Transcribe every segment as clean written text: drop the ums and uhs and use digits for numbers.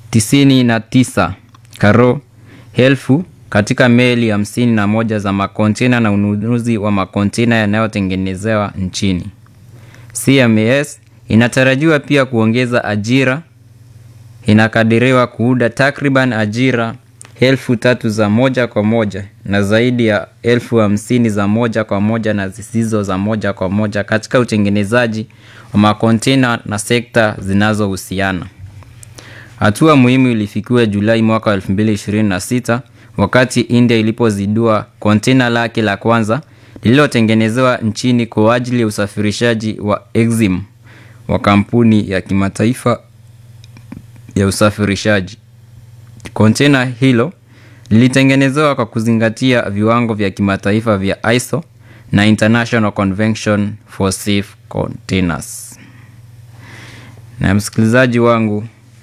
99 karo elfu katika meli 51 za makontena na ununuzi wa makontena yanayotengenezewa nchini. CMAS inatarajiwa pia kuongeza ajira. Inakadiriwa kuunda takriban ajira 3,000 za moja kwa moja na zaidi ya 50,000 za moja kwa moja na zisizo za moja kwa moja katika utengenezaji wa makontena na sekta zinazohusiana. Hatua muhimu ilifikiwa Julai mwaka 2026 wakati India ilipozindua kontena lake la kwanza lililotengenezewa nchini kwa ajili ya usafirishaji wa Exim wa kampuni ya kimataifa ya usafirishaji. Kontena hilo lilitengenezewa kwa kuzingatia viwango vya kimataifa vya ISO na International Convention for Safe Containers. Na msikilizaji wangu,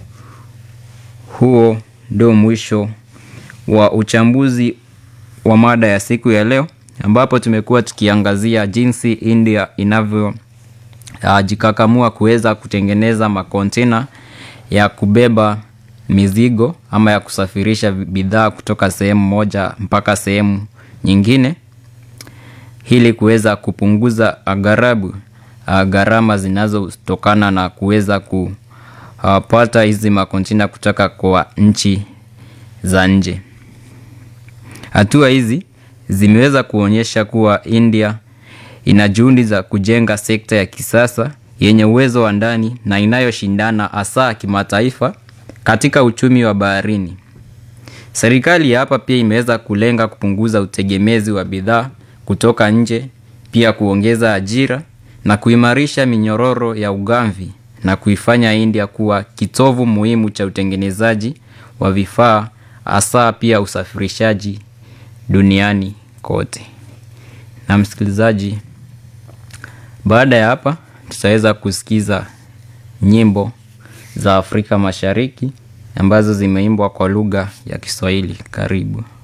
huo ndio mwisho wa uchambuzi wa mada ya siku ya leo, ambapo tumekuwa tukiangazia jinsi India jikakamua kuweza kutengeneza makontena ya kubeba mizigo ama ya kusafirisha bidhaa kutoka sehemu moja mpaka sehemu nyingine, ili kuweza kupunguza gharama zinazotokana na kuweza kupata hizi makontena kutoka kwa nchi za nje. Hatua hizi zimeweza kuonyesha kuwa India ina juhudi za kujenga sekta ya kisasa yenye uwezo wa ndani na inayoshindana hasa kimataifa katika uchumi wa baharini. Serikali hapa pia imeweza kulenga kupunguza utegemezi wa bidhaa kutoka nje, pia kuongeza ajira na kuimarisha minyororo ya ugavi na kuifanya India kuwa kitovu muhimu cha utengenezaji wa vifaa, hasa pia usafirishaji duniani kote. Na msikilizaji, baada ya hapa tutaweza kusikiza nyimbo za Afrika Mashariki ambazo zimeimbwa kwa lugha ya Kiswahili. Karibu.